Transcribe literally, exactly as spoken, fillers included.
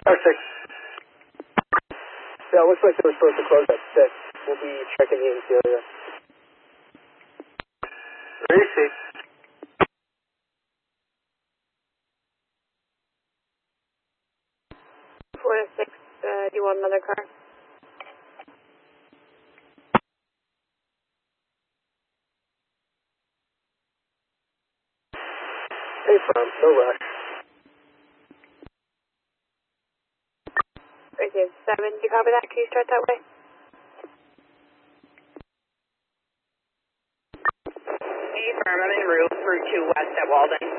Oh, six. Yeah, it looks like they were supposed to close at six. We'll be checking the interior. Receive. Four to six, uh, do you want another car? Hey, from, no rush. Receive. Seven, do you copy that? Can you start that way? Hey, firm, I'm en route for two west at Walden.